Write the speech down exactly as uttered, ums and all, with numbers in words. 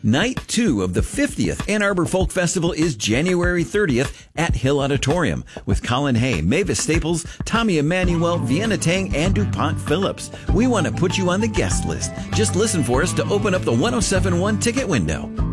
Night two of the fiftieth Ann Arbor Folk Festival is January thirtieth at Hill Auditorium with Colin Hay, Mavis Staples, Tommy Emmanuel, Vienna Tang, and DuPont Phillips. We want to put you on the guest list. Just listen for us to open up the one oh seven point one ticket window.